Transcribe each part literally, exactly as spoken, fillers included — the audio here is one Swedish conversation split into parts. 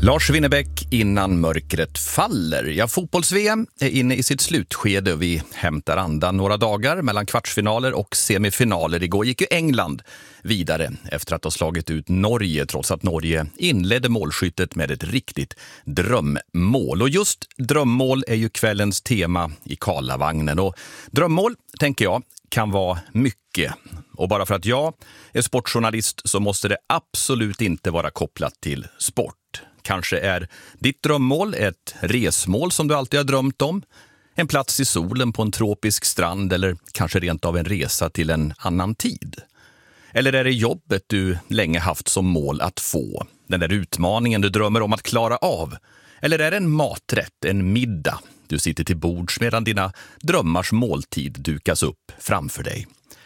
Lars Winnerbäck innan mörkret faller. Ja, fotbolls-V M är inne i sitt slutskede och vi hämtar andan några dagar mellan kvartsfinaler och semifinaler. Igår gick ju England vidare efter att ha slagit ut Norge, trots att Norge inledde målskyttet med ett riktigt drömmål. Och just drömmål är ju kvällens tema i Karlavagnen. Och drömmål, tänker jag, kan vara mycket. Och bara för att jag är sportjournalist så måste det absolut inte vara kopplat till sport. Kanske är ditt drömmål ett resmål som du alltid har drömt om, en plats i solen på en tropisk strand eller kanske rent av en resa till en annan tid. Eller är det jobbet du länge haft som mål att få, den där utmaningen du drömmer om att klara av? Eller är det en maträtt, en middag du sitter till bords medan dina drömmars måltid dukas upp framför dig?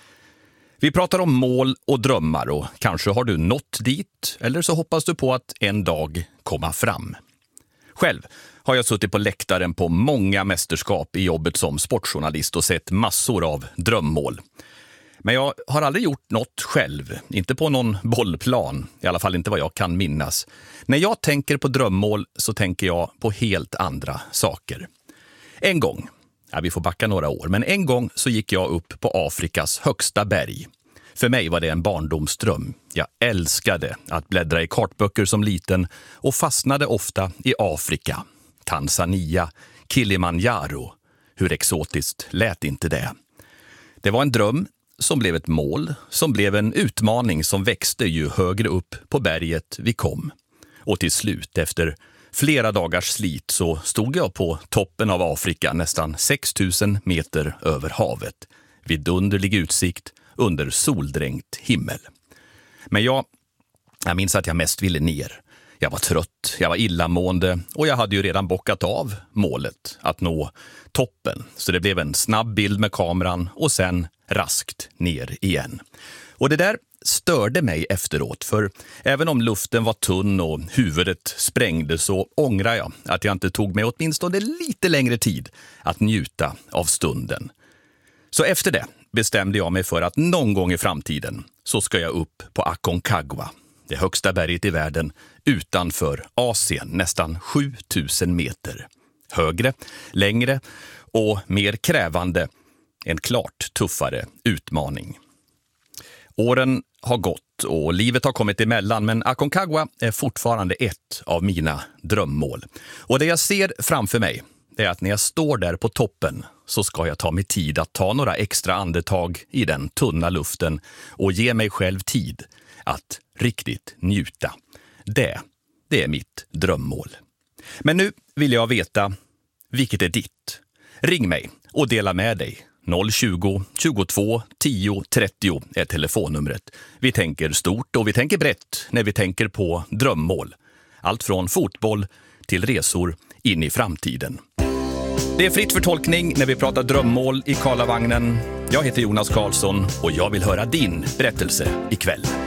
Vi pratar om mål och drömmar och kanske har du nått dit eller så hoppas du på att en dag komma fram. Själv har jag suttit på läktaren på många mästerskap i jobbet som sportjournalist och sett massor av drömmål. Men jag har aldrig gjort något själv, inte på någon bollplan, i alla fall inte vad jag kan minnas. När jag tänker på drömmål så tänker jag på helt andra saker. En gång, ja, vi får backa några år, men en gång så gick jag upp på Afrikas högsta berg. För mig var det en barndomsdröm. Jag älskade att bläddra i kartböcker som liten och fastnade ofta i Afrika. Tanzania, Kilimanjaro. Hur exotiskt lät inte det? Det var en dröm som blev ett mål, som blev en utmaning som växte ju högre upp på berget vi kom. Och till slut, efter flera dagars slit, så stod jag på toppen av Afrika nästan sex tusen meter över havet. Vidunderlig utsikt under soldränkt himmel. Men jag, jag minns att jag mest ville ner. Jag var trött, jag var illamående och jag hade ju redan bockat av målet att nå toppen. Så det blev en snabb bild med kameran och sen raskt ner igen. Och det där störde mig efteråt, för även om luften var tunn och huvudet sprängde så ångrar jag att jag inte tog mig åtminstone lite längre tid att njuta av stunden. Så efter det bestämde jag mig för att någon gång i framtiden så ska jag upp på Aconcagua, det högsta berget i världen utanför Asien, nästan sju tusen meter. Högre, längre och mer krävande, en klart tuffare utmaning. Åren har gått och livet har kommit emellan, men Aconcagua är fortfarande ett av mina drömmål. Och det jag ser framför mig är att när jag står där på toppen så ska jag ta mig tid att ta några extra andetag i den tunna luften och ge mig själv tid att riktigt njuta. Det, det är mitt drömmål. Men nu vill jag veta, vilket är ditt? Ring mig och dela med dig. noll tjugo, tjugotvå, tio, trettio är telefonnumret. Vi tänker stort och vi tänker brett när vi tänker på drömmål. Allt från fotboll till resor in i framtiden. Det är fritt för tolkning när vi pratar drömmål i Karlavagnen. Jag heter Jonas Karlsson och jag vill höra din berättelse ikväll.